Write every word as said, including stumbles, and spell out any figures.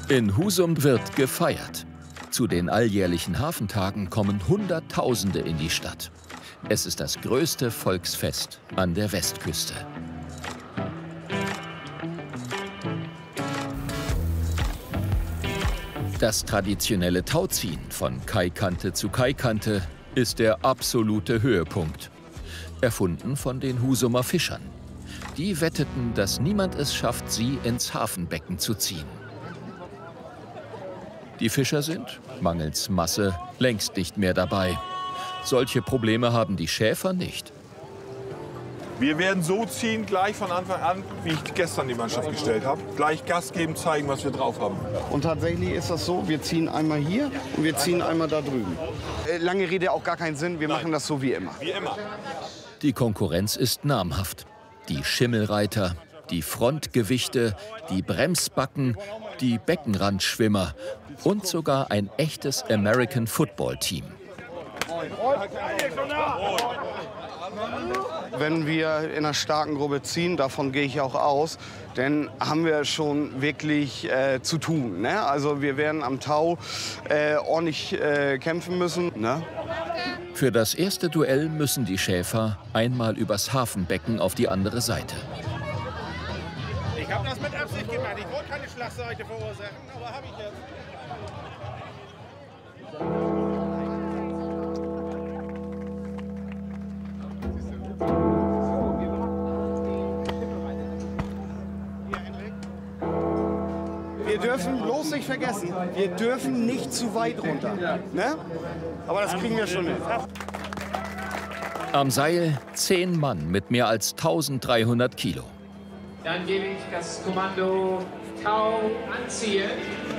In Husum wird gefeiert. Zu den alljährlichen Hafentagen kommen Hunderttausende in die Stadt. Es ist das größte Volksfest an der Westküste. Das traditionelle Tauziehen von Kaikante zu Kaikante ist der absolute Höhepunkt. Erfunden von den Husumer Fischern. Die wetteten, dass niemand es schafft, sie ins Hafenbecken zu ziehen. Die Fischer sind, mangels Masse, längst nicht mehr dabei. Solche Probleme haben die Schäfer nicht. Wir werden so ziehen, gleich von Anfang an, wie ich gestern die Mannschaft gestellt habe. Gleich Gas geben, zeigen, was wir drauf haben. Und tatsächlich ist das so, wir ziehen einmal hier und wir ziehen einmal da drüben. Äh, lange Rede, auch gar keinen Sinn, wir Nein. machen das so wie immer. Wie immer. Die Konkurrenz ist namhaft. Die Schimmelreiter, die Frontgewichte, die Bremsbacken, die Beckenrandschwimmer und sogar ein echtes American Football Team. Wenn wir in einer starken Gruppe ziehen, davon gehe ich auch aus, dann haben wir schon wirklich äh, zu tun. Ne? Also wir werden am Tau äh, ordentlich äh, kämpfen müssen. Ne? Für das erste Duell müssen die Schäfer einmal übers Hafenbecken auf die andere Seite. Ich habe das mit Absicht gemacht. Ich wollte keine Schlagseite verursachen, aber habe ich jetzt. Wir dürfen bloß nicht vergessen, wir dürfen nicht zu weit runter. Ne? Aber das kriegen wir schon hin. Am Seil zehn Mann mit mehr als tausenddreihundert Kilo. Dann gebe ich das Kommando Tau anziehen.